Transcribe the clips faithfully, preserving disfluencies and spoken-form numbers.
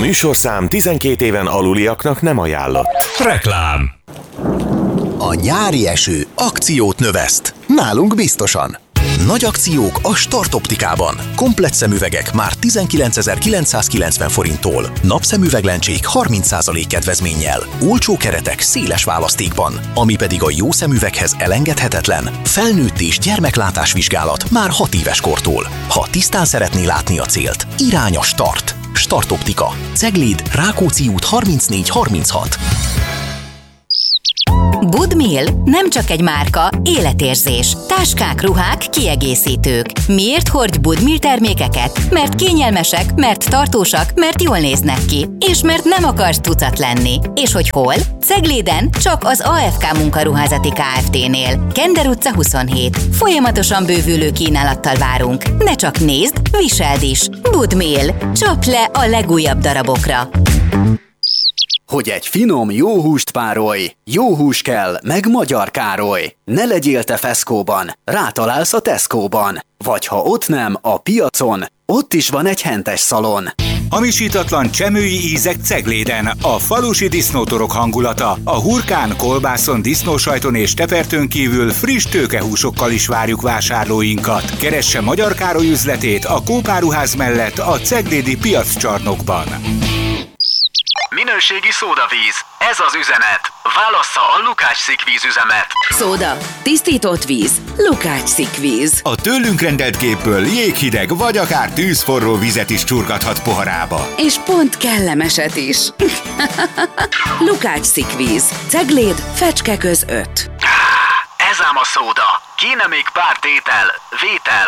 műsorszám tizenkét éven aluliaknak nem ajánlott. Reklám. A nyári eső akciót növeszt. Nálunk biztosan. Nagy akciók a Start Optikában. Komplett szemüvegek már tizenkilencezer-kilencszázkilencven forinttól. Napszemüveglencsék harminc százalék kedvezménnyel. Olcsó keretek széles választékban. Ami pedig a jó szemüveghez elengedhetetlen. Felnőtt és gyermeklátásvizsgálat már hat éves kortól. Ha tisztán szeretné látni a célt, irány a Start. Start Optika. Cegléd, Rákóczi út harmincnégy harminchat. Budmil nem csak egy márka, életérzés. Táskák, ruhák, kiegészítők. Miért hordj Budmil termékeket? Mert kényelmesek, mert tartósak, mert jól néznek ki. És mert nem akarsz tucat lenni. És hogy hol? Cegléden csak az á ef ká Munkaruházati Kft-nél. Kender utca huszonhét. Folyamatosan bővülő kínálattal várunk. Ne csak nézd, viseld is. Budmil. Csapd le a legújabb darabokra. Hogy egy finom, jó húst párolj, jó hús kell, meg Magyar Károly. Ne legyél te feszkóban, rátalálsz a Tesco-ban. Vagy ha ott nem, a piacon, ott is van egy hentes szalon. Hamisítatlan csemői ízek Cegléden, a falusi disznótorok hangulata. A hurkán, kolbászon, disznósajton és tepertőn kívül friss tőkehúsokkal is várjuk vásárlóinkat. Keresse Magyar Károly üzletét a Kópáruház mellett a ceglédi piaccsarnokban. Minőségi szódavíz. Ez az üzenet. Válassza a Lukács szikvíz üzemet. Szóda. Tisztított víz. Lukács szikvíz. A tőlünk rendelt gépből jéghideg vagy akár tűzforró vizet is csurgathat poharába. És pont kellemeset is. Lukács szikvíz. Cegléd, Fecskeköz öt. Ez ám a szóda. Kéne még pár tétel, vétel.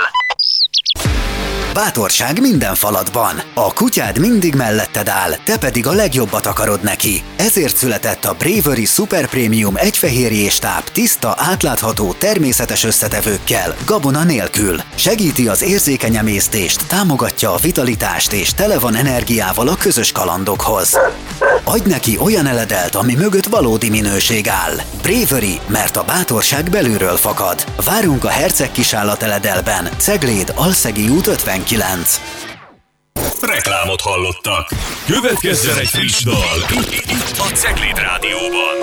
Bátorság minden falatban. A kutyád mindig melletted áll, te pedig a legjobbat akarod neki. Ezért született a Bravery Super Premium egyfehérjéstáb tiszta, átlátható, természetes összetevőkkel, gabona nélkül. Segíti az érzékeny emésztést, támogatja a vitalitást és tele van energiával a közös kalandokhoz. Adj neki olyan eledelt, ami mögött valódi minőség áll. Bravery, mert a bátorság belülről fakad. Várunk a Herceg Kisállateledelben, Cegléd, Alszegi út ötvenkilenc. Reklámot hallottak. Következzen egy friss dal. Itt a Cegléd Rádióban.